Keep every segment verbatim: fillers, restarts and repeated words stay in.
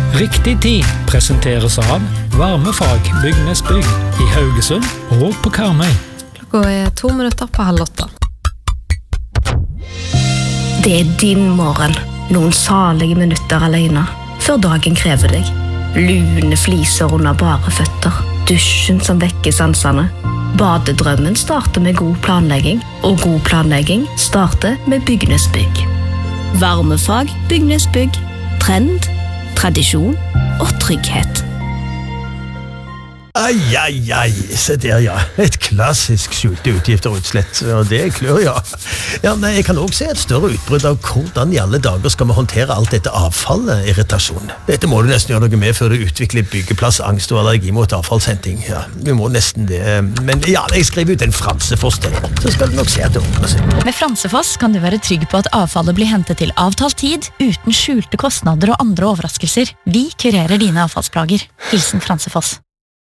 Riktig tid presenteres av Varmefag Bygnesbygg i Haugesund og på Karmøy. Klokka er to minutter på halv åtte. Det er din morgen. Noen salige minutter alene. Før dagen krever deg. Lune fliser under bare føtter. Dusjen som vekker sansene. Badedrømmen starter med god planlegging. Og god planlegging starter med Bygnesbygg. Varmefag Bygnesbygg. Trend, tradisjon og trygghet. Ai, ai, ai, se der, ja. Et klassisk skjulte utgifter og utslett, og det klør, ja. Ja, nei, jeg kan også se et større utbrudd av hvordan i alle dager skal vi håndtere alt dette avfallet, irritasjon. Dette må du nesten gjøre noe med før du utvikler byggeplass, angst og allergi mot avfallshenting. Ja, vi må nesten det. Men ja, jeg skriver ut en Fransefoss til, så skal du nok se at det ordner seg. Med Fransefoss kan du være trygg på at avfallet blir hentet til avtalt tid, uten skjulte kostnader og andre overraskelser. Vi kurerer dine avfallsplager. Hilsen Fransefoss.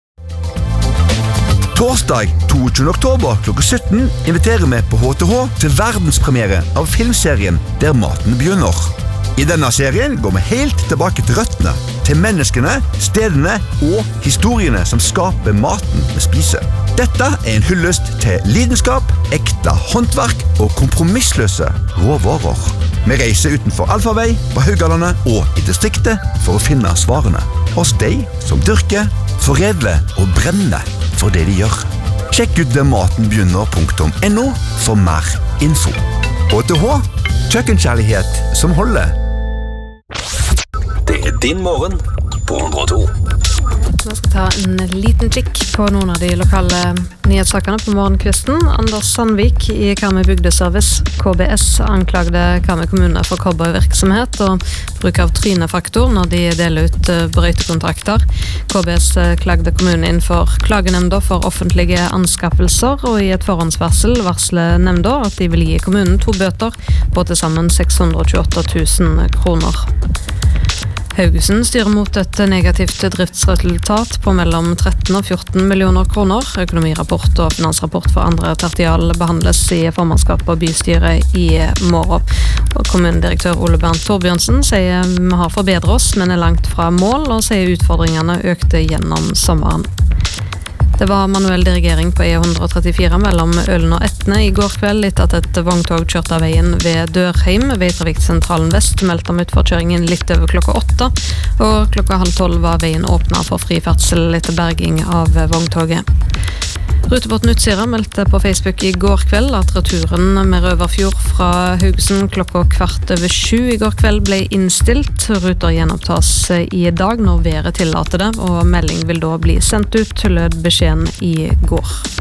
Torsdag toogtyvende oktober klokka sytten inviterer vi på H T H til verdenspremiere av filmserien Der maten begynner. I denne serien går vi helt tilbake til røttene, til menneskene, stedene og historiene som skaper maten vi spiser. Dette er en hyllest til lidenskap, ekte håndverk og kompromissløse råvarer. Vi reiser utenfor Alfavei, på Haugalandet og i distriktet for å finne svarene hos de som dyrker, foredler og brenner for det de gjør. Sjekk ut dermatenbegynner punktum no for mer info. H T H, kjøkkenkjærlighet som holder. Det er din morgen på hundre og to. Nå skal vi ta en liten kikk på noen av de lokale nyhetssakene på morgenkvisten. Anders Sandvik i Karmøy Bygdeservice, K B S, anklagde Karmøy kommune for cowboyvirksomhet og bruk av trynefaktor når de deler ut brøytekontrakter. K B S klagde kommunen inn for klagenemnda for offentlige anskaffelser, og i et forhåndsvarsel varsler nemnda at de vil gi kommunen to bøter på til sammen seks hundre og tjueåtte tusen kroner. Haugesund styrer mot et negativt driftsresultat på mellom tretten og fjorten millioner kroner. Økonomirapport og finansrapport for andre tertial behandles i formannskap og bystyret i morgen. Og kommunedirektør Ole Bernt Torbjørnsen sier vi har forbedret oss, men er langt fra mål, og sier utfordringene økte gjennom sommeren. Det var manuell dirigering på E ett hundre trettifire mellom Ølen og Etne i går kveld etter at et vogntog kjørte av veien ved Dørheim ved Trafikksentralen Vest, meldte om utforkjøringen litt over klokka åtte, og klokka halv tolv var veien åpnet for friferdsel etter berging av vogntoget. Rutebåten Utsira meldte på Facebook i går kveld at returen med Røverfjord fra Haugesund klokka kvart over sju i går kveld ble innstilt. Ruter gjenopptas i dag når været tillater det, og melding vil da bli sendt ut, lød beskjeden i går.